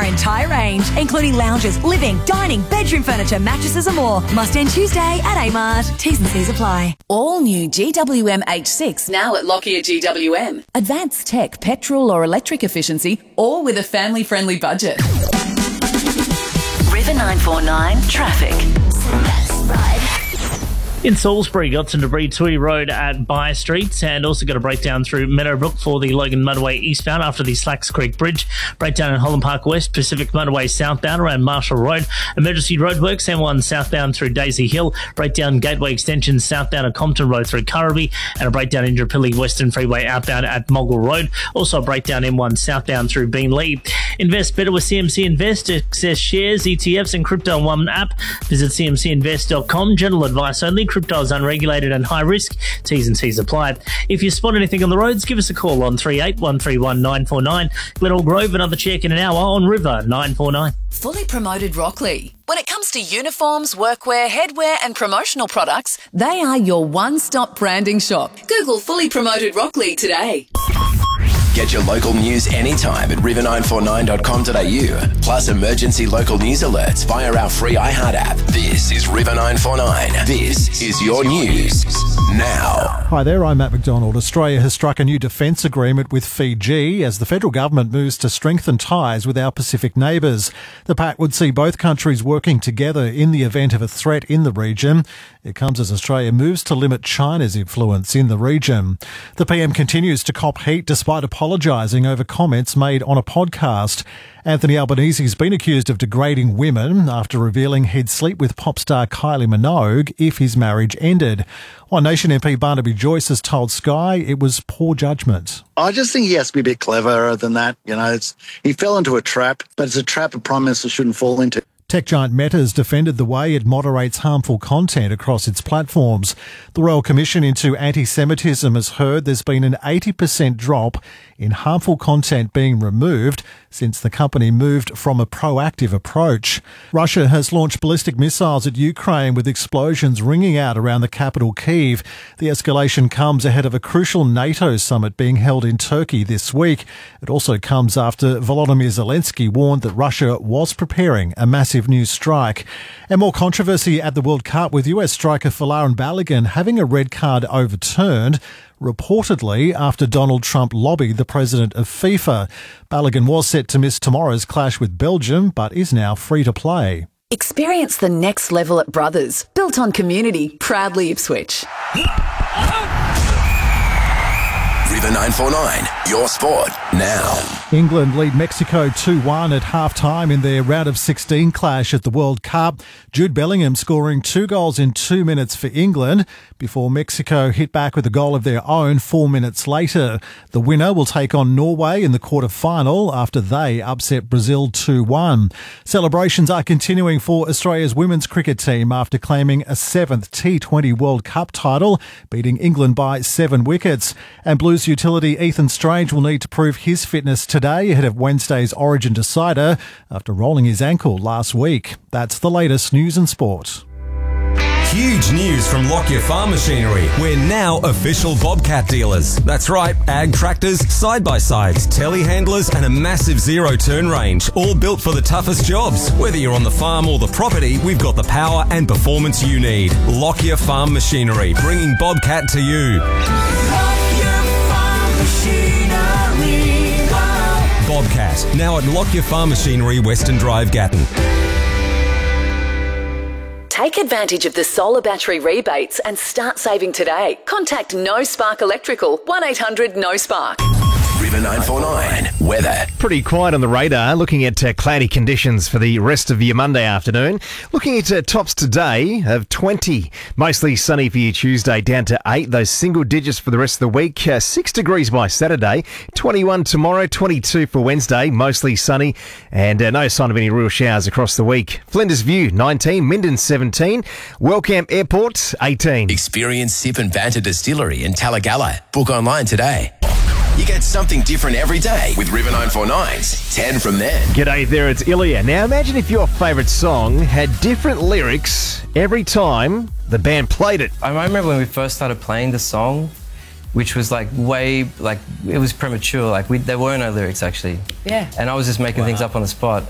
our entire range, including lounges, living, dining, bedroom furniture, mattresses and more. Must end Tuesday at Amart. T's and C's apply. All new GWM H6 now at Lockyer GWM. Advanced tech, petrol or electric efficiency, all with a family-friendly budget. River 949 traffic. In Salisbury, got some debris Tui Road at Bye Street, and also got a breakdown through Meadowbrook for the Logan Motorway eastbound after the Slacks Creek Bridge. Breakdown in Holland Park West, Pacific Motorway southbound around Marshall Road. Emergency roadworks, M1 southbound through Daisy Hill. Breakdown Gateway Extension southbound at Compton Road through Currabee, and a breakdown in Indooroopilly Western Freeway outbound at Moggle Road. Also a breakdown M1 southbound through Beenleigh. Invest better with CMC Invest. Access shares, ETFs and crypto on one app. Visit cmcinvest.com. General advice only. Crypto is unregulated and high risk. T's and C's apply. If you spot anything on the roads, give us a call on 38131949. 949. Glenelg Grove, another check in an hour on River 949. Fully Promoted Rockley. When it comes to uniforms, workwear, headwear and promotional products, they are your one-stop branding shop. Google Fully Promoted Rockley today. Get your local news anytime at river949.com.au. Plus emergency local news alerts via our free iHeart app. This is River 949. This is your news now. Hi there, I'm Matt McDonald. Australia has struck a new defence agreement with Fiji as the federal government moves to strengthen ties with our Pacific neighbours. The pact would see both countries working together in the event of a threat in the region. It comes as Australia moves to limit China's influence in the region. The PM continues to cop heat despite apologising over comments made on a podcast. Anthony Albanese has been accused of degrading women after revealing he'd sleep with pop star Kylie Minogue if his marriage ended. One Nation MP Barnaby Joyce has told Sky it was poor judgment. I just think he has to be a bit cleverer than that. You know, he fell into a trap, but it's a trap a Prime Minister shouldn't fall into. Tech giant Meta has defended the way it moderates harmful content across its platforms. The Royal Commission into Anti-Semitism has heard there's been an 80% drop in harmful content being removed since the company moved from a proactive approach. Russia has launched ballistic missiles at Ukraine with explosions ringing out around the capital Kyiv. The escalation comes ahead of a crucial NATO summit being held in Turkey this week. It also comes after Volodymyr Zelensky warned that Russia was preparing a massive new strike. And more controversy at the World Cup with US striker Folarin Balogun having a red card overturned, reportedly after Donald Trump lobbied the president of FIFA. Balogun was set to miss tomorrow's clash with Belgium, but is now free to play. Experience the next level at Brothers, built on community, proudly Ipswich. River 949, your sport now. England lead Mexico 2-1 at half-time in their round of 16 clash at the World Cup. Jude Bellingham scoring 2 goals in 2 minutes for England before Mexico hit back with a goal of their own 4 minutes later. The winner will take on Norway in the quarter-final after they upset Brazil 2-1. Celebrations are continuing for Australia's women's cricket team after claiming a 7th T20 World Cup title, beating England by 7 wickets. And Blues utility Ethan Strange will need to prove his fitness today ahead of Wednesday's Origin decider after rolling his ankle last week. That's the latest news and sport. Huge news from Lockyer Farm Machinery. We're now official Bobcat dealers. That's right, ag tractors, side-by-sides, telehandlers and a massive zero-turn range, all built for the toughest jobs. Whether you're on the farm or the property, we've got the power and performance you need. Lockyer Farm Machinery, bringing Bobcat to you. Bobcat, now at Lockyer Farm Machinery, Western Drive, Gatton. Take advantage of the solar battery rebates and start saving today. Contact No Spark Electrical, 1800 No Spark. River 949, weather. Pretty quiet on the radar, looking at cloudy conditions for the rest of your Monday afternoon. Looking at tops today of 20, mostly sunny for you Tuesday, down to 8, those single digits for the rest of the week. 6 degrees by Saturday, 21 tomorrow, 22 for Wednesday, mostly sunny, and no sign of any real showers across the week. Flinders View, 19, Minden, 17, Wellcamp Airport, 18. Experience Sip and Banter Distillery in Talagalla. Book online today. You get something different every day with River 949's 10 from then. G'day there, it's Ilya. Now imagine if your favourite song had different lyrics every time the band played it. I remember when we first started playing the song, which was it was premature, there were no lyrics actually. Yeah. And I was just making things up on the spot.